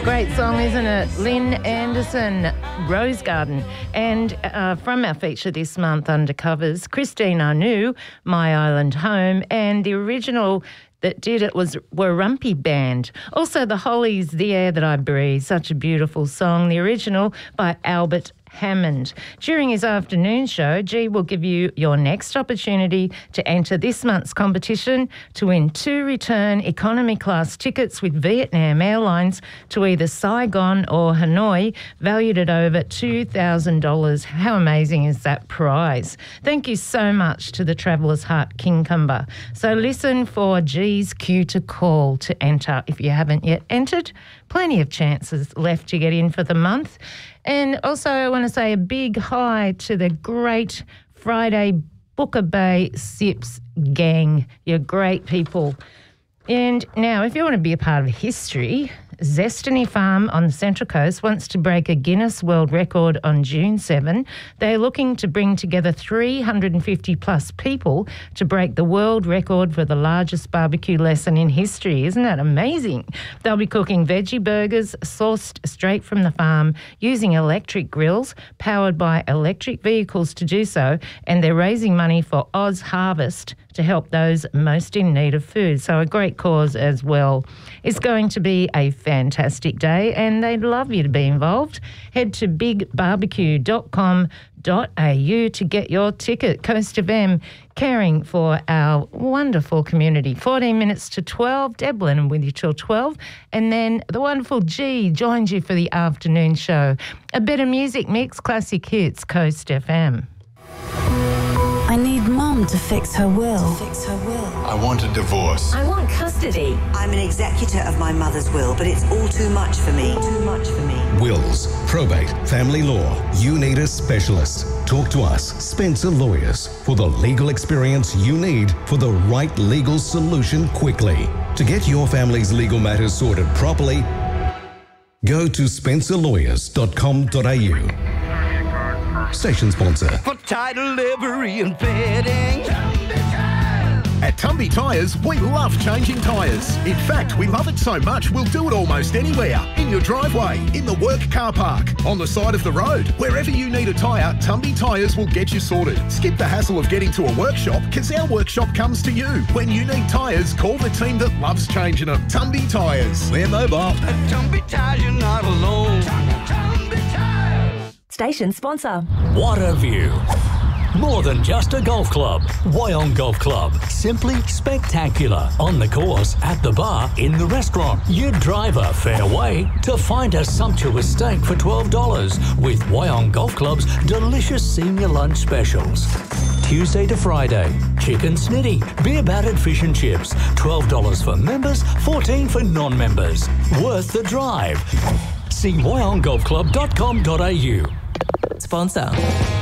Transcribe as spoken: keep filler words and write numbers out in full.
Great song, isn't it? Lynn Anderson, Rose Garden. And uh, from our feature this month, Undercovers, Christine Anu, My Island Home, and the original that did it was Warumpi Band. Also The Hollies, The Air That I Breathe, such a beautiful song. The original by Albert Hammond. During his afternoon show, G will give you your next opportunity to enter this month's competition to win two return economy class tickets with Vietnam Airlines to either Saigon or Hanoi, valued at over two thousand dollars. How amazing is that prize? Thank you so much to the Traveller's Heart Kincumber. So listen for G's cue to call to enter. If you haven't yet entered, plenty of chances left to get in for the month. And also I want to say a big hi to the great Friday Booker Bay Sips gang. You're great people. And now, if you want to be a part of history, Zestiny Farm on the Central Coast wants to break a Guinness World Record on June seventh. They're looking to bring together three hundred fifty plus people to break the world record for the largest barbecue lesson in history. Isn't that amazing? They'll be cooking veggie burgers sourced straight from the farm using electric grills powered by electric vehicles to do so, and they're raising money for Oz Harvest to help those most in need of food. So a great cause as well. It's going to be a fantastic day and they'd love you to be involved. Head to big barbecue dot com dot a u to get your ticket. Coast F M, caring for our wonderful community. fourteen minutes to twelve. Deb Lennon with you till twelve. And then the wonderful G joins you for the afternoon show. A better music mix, classic hits, Coast F M. I need Mum to fix her will. To fix her will. I want a divorce. I want custody. I'm an executor of my mother's will, but it's all too much for me. Too much for me. Wills, probate, family law. You need a specialist. Talk to us, Spencer Lawyers, for the legal experience you need for the right legal solution quickly. To get your family's legal matters sorted properly, go to spencer lawyers dot com dot a u. Station sponsor. For title, livery and fitting. At Tumby Tyres, we love changing tyres. In fact, we love it so much, we'll do it almost anywhere. In your driveway, in the work car park, on the side of the road. Wherever you need a tyre, Tumby Tyres will get you sorted. Skip the hassle of getting to a workshop, because our workshop comes to you. When you need tyres, call the team that loves changing them. Tumby Tyres. We're mobile. At Tumby Tyres, you're not alone. Tumby Tyres. Station sponsor. What a view. More than just a golf club. Wyong Golf Club. Simply spectacular. On the course, at the bar, in the restaurant. You drive a fair way to find a sumptuous steak for twelve dollars with Wyong Golf Club's delicious senior lunch specials. Tuesday to Friday, chicken snitty, beer battered fish and chips. twelve dollars for members, fourteen dollars for non-members. Worth the drive. See wyong golf club dot com dot a u. Sponsor.